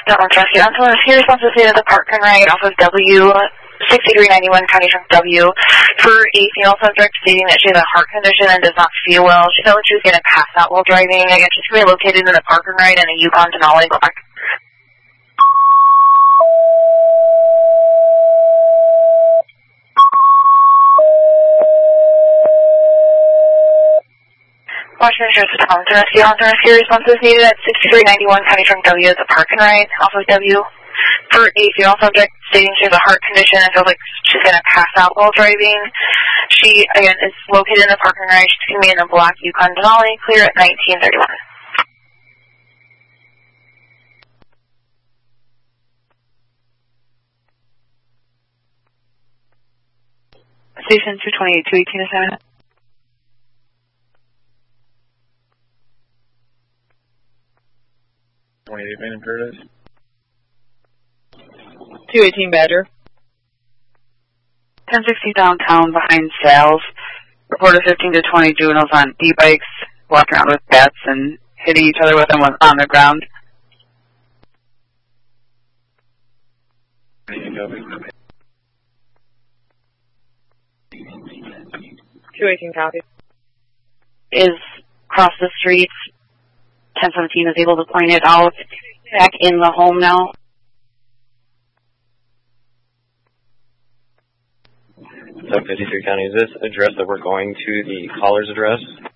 Don't trust you. Until your responsibility to the park and ride off of W 6391 County Trunk W for a female subject stating that she has a heart condition and does not feel well. She felt like she was going to pass out while driving. Again, she's going to be located in the park and ride in a Yukon Denali Black. Washington Sheriff's Department to rescue responses needed at 6391 County Trunk W at the park and ride off of W for a female subject stating she has a heart condition and feels like she's going to pass out while driving. She, again, is located in the park and ride. She's going to be in a black Yukon Denali, clear at 1931. Station 228, 218 assignment. Van Paradise. 218 Badger. 1060 downtown behind Sal's. Reported 15 to 20 juveniles on e-bikes walking around with bats and hitting each other with them on the ground. 218 copy. Is across the street. 1017 is able to point it out. Back in the home now. So 53 County, is this address that we're going to the caller's address?